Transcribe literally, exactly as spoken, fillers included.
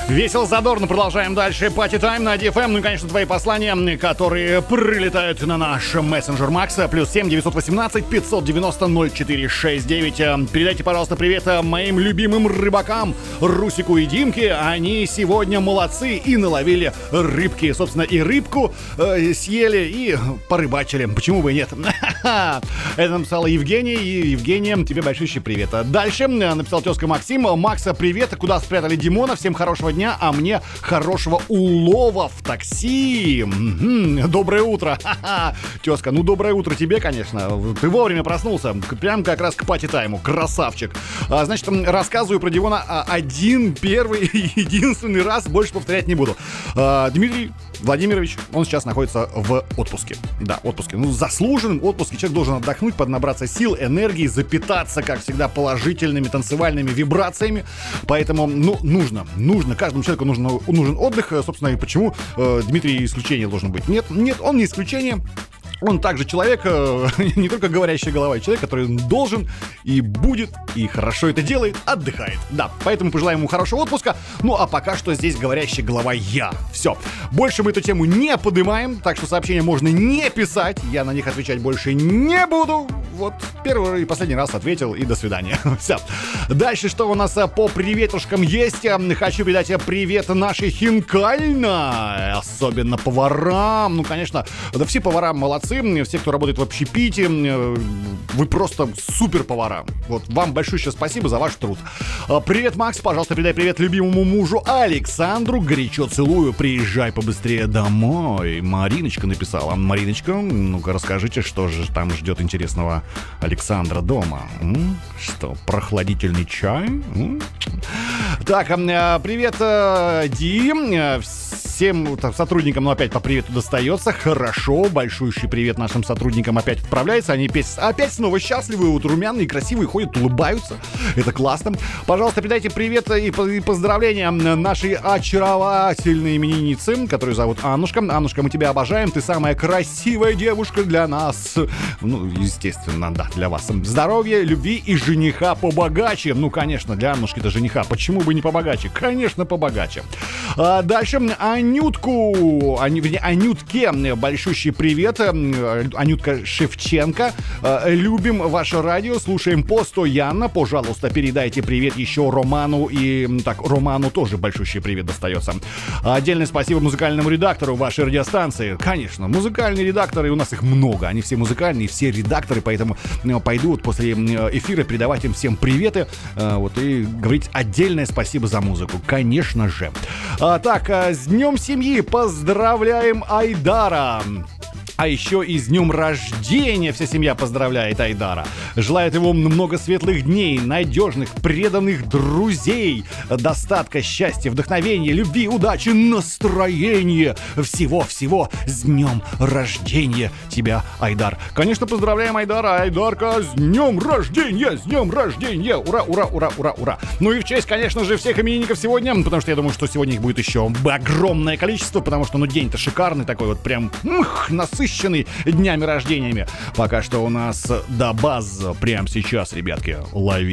Весело, задорно, продолжаем дальше. Пати Тайм на ди эф эм. Ну и, конечно, твои послания, которые прилетают на наш мессенджер Макса. Плюс семь девятьсот восемнадцать пятьсот девяносто ноль четыре шесть девять. Передайте, пожалуйста, привет моим любимым рыбакам Русику и Димке. Они сегодня молодцы и наловили рыбки. Собственно, и рыбку э, съели, и порыбачили. Почему бы и нет? Это написала Евгения. И, Евгения, тебе большущий привет. Дальше написал тезка Максим. Макса, привет. Куда спрятали Димона? Всем хорошего дня, а мне хорошего улова в такси. М-м, доброе утро. Ха-ха. Тезка, ну доброе утро тебе, конечно. Ты вовремя проснулся. Прям как раз к пати-тайму. Красавчик. А, значит, рассказываю про Димона один, первый и единственный раз. Больше повторять не буду. А, Дмитрий Владимирович, он сейчас находится в отпуске. Да, отпуске. Ну, заслуженном отпуске. Человек должен отдохнуть, поднабраться сил, энергии, запитаться, как всегда, положительными танцевальными вибрациями. Поэтому, ну, нужно, нужно, каждому человеку нужно, нужен отдых. Собственно, и почему э, Дмитрий исключение должен быть? Нет, нет, он не исключение. Он также человек, э, не только говорящая голова, а человек, который должен и будет, и хорошо это делает, отдыхает. Да, поэтому пожелаем ему хорошего отпуска. Ну, а пока что здесь говорящая голова я. Все. Больше мы эту тему не поднимаем, так что сообщения можно не писать. Я на них отвечать больше не буду. Вот первый и последний раз ответил, и до свидания. Все. Дальше что у нас по приветушкам есть? Хочу передать привет нашей Хинкальной, особенно поварам. Ну, конечно, да все повара молодцы. Все, кто работает в общепите, вы просто супер повара. Вот вам большое спасибо за ваш труд. Привет, Макс, пожалуйста, передай привет любимому мужу Александру. Горячо целую, приезжай побыстрее домой. Мариночка написала. Мариночка, ну-ка расскажите, что же там ждет интересного Александра дома. М? Что, прохладительный чай? М? Так, привет, Ди. Всем сотрудникам, ну, опять по привету достается. Хорошо, большущий привет нашим сотрудникам опять отправляется. Они опять, опять снова счастливые, вот, румяные, красивые, ходят, улыбаются. Это классно. Пожалуйста, передайте привет и поздравления нашей очаровательной имениннице, которую зовут Аннушка. Аннушка, мы тебя обожаем. Ты самая красивая девушка для нас. Ну, естественно, да, для вас. Здоровья, любви и жениха побогаче. Ну, конечно, для Аннушки-то жениха. Почему бы не побогаче? Конечно, побогаче. А дальше Анютку, Ань, Анютке большущий привет. Анютка Шевченко. Любим ваше радио, слушаем постоянно. Пожалуйста, передайте привет еще Роману. И так, Роману тоже большущий привет достается. Отдельное спасибо музыкальному редактору вашей радиостанции. Конечно, музыкальные редакторы, у нас их много. Они все музыкальные, все редакторы, поэтому пойду вот после эфира передавать им всем приветы. Вот, и говорить отдельное спасибо за музыку. Конечно же. А, так, с Днем семьи поздравляем Айдара. А еще и с днем рождения вся семья поздравляет Айдара. Желает ему много светлых дней, надежных, преданных друзей, достатка, счастья, вдохновения, любви, удачи, настроения. Всего-всего с днем рождения тебя, Айдар. Конечно, поздравляем Айдара. Айдарка, с днем рождения, с днем рождения. Ура, ура, ура, ура, ура. Ну и в честь, конечно же, всех именинников сегодня, потому что я думаю, что сегодня их будет еще огромное количество, потому что, ну, день-то шикарный такой вот прям мх, насыщенный днями рождениями. Пока что у нас до баз прямо сейчас, ребятки, лови.